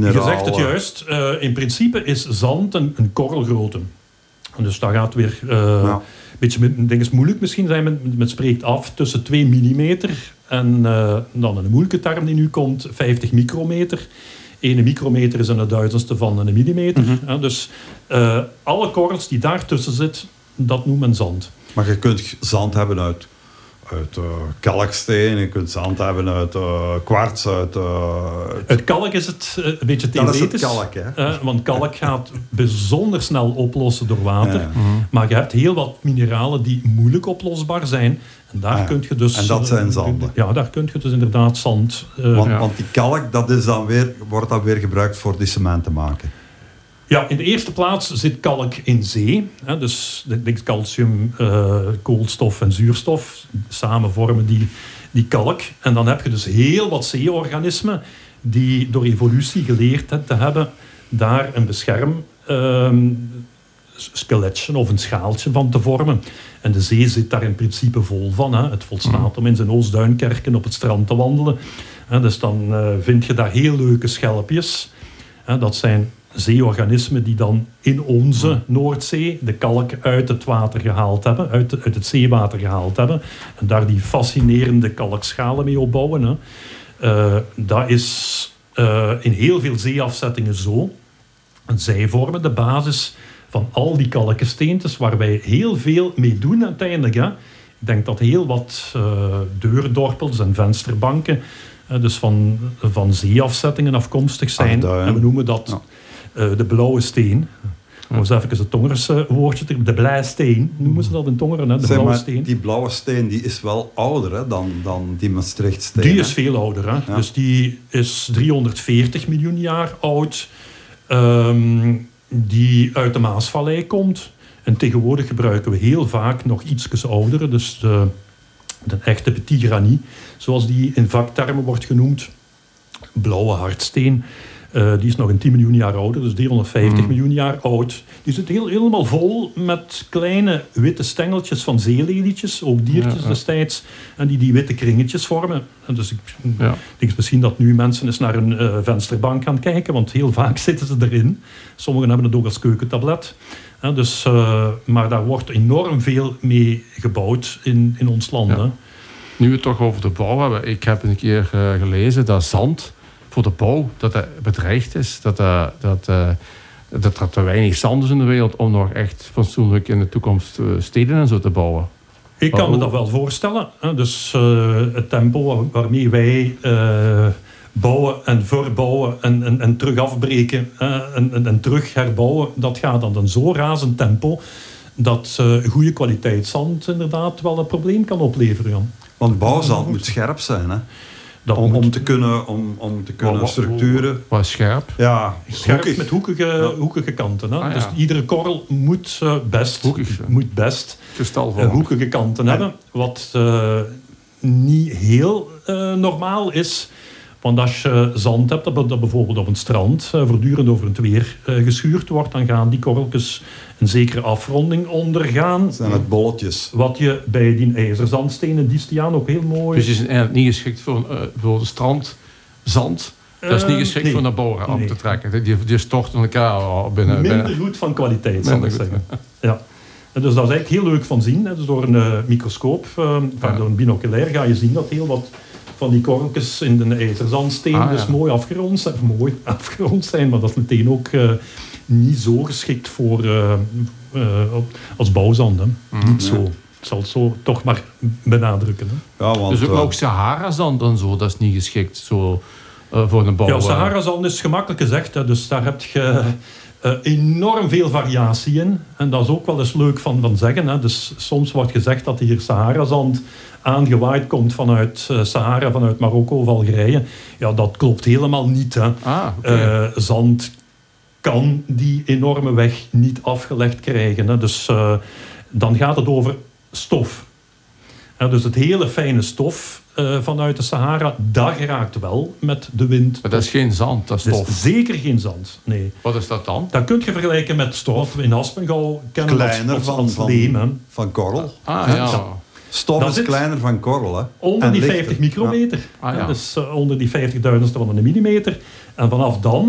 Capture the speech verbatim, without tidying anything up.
mineraal. Je zegt het juist. Uh, in principe is zand een, een korrelgrootte. Dus dat gaat weer uh, ja. een beetje met, ding is moeilijk misschien zijn. Men, men spreekt af tussen twee millimeter en uh, dan een moeilijke term die nu komt, vijftig micrometer. Ene micrometer is een duizendste van een millimeter. Mm-hmm. Ja, dus uh, alle korrels die daartussen zitten, dat noemt men zand. Maar je kunt zand hebben uit, uit uh, kalksteen, je kunt zand hebben uit uh, kwarts, uit... Uh, uit kalk is het uh, een beetje theoretisch. Dat is het kalk, hè? Uh, want kalk gaat bijzonder snel oplossen door water. Ja. Mm-hmm. Maar je hebt heel wat mineralen die moeilijk oplosbaar zijn. En daar ja. kun je dus... En dat zijn zanden. Ja, daar kun je dus inderdaad zand... Uh, want, ja. want die kalk, dat is dan weer, wordt dan weer gebruikt voor die cement te maken. Ja, in de eerste plaats zit kalk in zee. Hè, dus calcium, uh, koolstof en zuurstof samen vormen die, die kalk. En dan heb je dus heel wat zeeorganismen die door evolutie geleerd he, te hebben daar een bescherm um, skeletje of een schaaltje van te vormen. En de zee zit daar in principe vol van. Hè. Het volstaat mm. om in zijn Oostduinkerken op het strand te wandelen. Hè, dus dan uh, vind je daar heel leuke schelpjes. Hè, dat zijn zeeorganismen die dan in onze Noordzee de kalk uit het water gehaald hebben, uit, de, uit het zeewater gehaald hebben. En daar die fascinerende kalkschalen mee opbouwen. Hè. Uh, dat is uh, in heel veel zeeafzettingen zo. En zij vormen de basis van al die kalkgesteentes waar wij heel veel mee doen uiteindelijk. Hè. Ik denk dat heel wat uh, deurdorpels en vensterbanken uh, dus van, van zeeafzettingen afkomstig zijn. Arduin. En we noemen dat ja. uh, de blauwe steen. Ja. Eens even het Tongerse woordje. De blauwe steen noemen ze dat in Tongeren. Hè? De zeg, blauwe maar, steen. Die blauwe steen die is wel ouder hè, dan, dan die Maastrichtsteen. Die hè? is veel ouder. Hè? Ja. Dus die is driehonderdveertig miljoen jaar oud. Um, die uit de Maasvallei komt. En tegenwoordig gebruiken we heel vaak nog ietsjes oudere. Dus de, de echte petit granit, zoals die in vaktermen wordt genoemd. Blauwe hardsteen. Uh, die is nog een tien miljoen jaar ouder, dus driehonderdvijftig mm. miljoen jaar oud. Die zit heel, helemaal vol met kleine witte stengeltjes van zeelelietjes, ook diertjes ja, ja. destijds, en die die witte kringetjes vormen. En dus ik ja. denk misschien dat nu mensen eens naar een uh, vensterbank gaan kijken, want heel vaak zitten ze erin. Sommigen hebben het ook als keukentablet. Ja, dus, uh, maar daar wordt enorm veel mee gebouwd in, in ons land. Ja. Nu we het toch over de bouw hebben, ik heb een keer uh, gelezen dat zand voor de bouw, dat dat bedreigd is, dat, uh, dat, uh, dat er te weinig zand is in de wereld om nog echt fatsoenlijk in de toekomst uh, steden en zo te bouwen. Ik kan me dat wel voorstellen. Hè? Dus uh, het tempo waarmee wij uh, bouwen en verbouwen en, en, en terug afbreken uh, en, en, en terug herbouwen, dat gaat dan een zo razend tempo dat uh, goede kwaliteit zand inderdaad wel een probleem kan opleveren. Ja. Want bouwzand moet scherp zijn, hè? Dat om, moet... om te kunnen, om, om te kunnen wat, structuren. Wat scherp? Ja, scherp hoekig. met hoekige, ja. hoekige kanten. Hè? Ah, ja. Dus iedere korrel moet uh, best, hoekig, moet best uh, hoekige kanten ja. hebben. Wat uh, niet heel uh, normaal is. Want als je zand hebt, dat bijvoorbeeld op een strand uh, voortdurend over het weer uh, geschuurd wordt, dan gaan die korreltjes een zekere afronding ondergaan. Dat zijn het bolletjes. Wat je bij die ijzerzandstenen, die staan ook heel mooi. Dus die is eigenlijk niet geschikt voor, uh, voor de strandzand. Dat is niet geschikt uh, nee. voor naar boven op nee. te trekken. Die, die storten elkaar binnen. Minder binnen. goed van kwaliteit, zal ik zeggen. Ja. En dus dat is eigenlijk heel leuk van zien. Hè. Dus door een uh, microscoop, uh, ja. door een binoculair, ga je zien dat heel wat van die korreltjes in de ijzerzandsteen ah, dus ja. mooi afgerond zijn. Mooi afgerond zijn, maar dat is meteen ook uh, niet zo geschikt voor uh, uh, als bouwzand. Hè. Mm, niet ja. zo. Ik zal het zo toch maar benadrukken. Hè. Ja, want, dus ook, uh, ook Sahara-zand en zo, dat is niet geschikt zo, uh, voor een bouw. Ja, Sahara-zand is gemakkelijk gezegd. Hè. Dus daar heb je uh, enorm veel variatie in. En dat is ook wel eens leuk van, van zeggen. Hè. Dus soms wordt gezegd dat hier Sahara-zand aangewaaid komt vanuit uh, Sahara, vanuit Marokko of Algerije. Ja, dat klopt helemaal niet. Hè. Ah, okay. uh, zand kan die enorme weg niet afgelegd krijgen. Hè. Dus uh, dan gaat het over stof. Ja, dus het hele fijne stof uh, vanuit de Sahara, dat geraakt wel met de wind. Maar dat is geen zand, dat is stof. Dat is zeker geen zand, nee. Wat is dat dan? Dat kun je vergelijken met stof. In Haspengouw kennen we kleiner als, van, als van, leem. Van korrel. Ah, ja. ja. Stof dat is zit kleiner van korrel. Hè? Onder en die lichter. vijftig micrometer. Ja. Ah, ja. Dus uh, onder die vijftigduizendste van een millimeter. En vanaf dan